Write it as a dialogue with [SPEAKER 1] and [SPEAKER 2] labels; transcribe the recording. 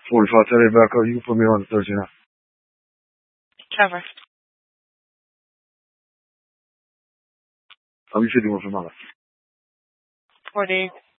[SPEAKER 1] 45, tell you back up. You can put me on the 39.
[SPEAKER 2] Cover.
[SPEAKER 1] I'll be 51 for my life.
[SPEAKER 2] 40.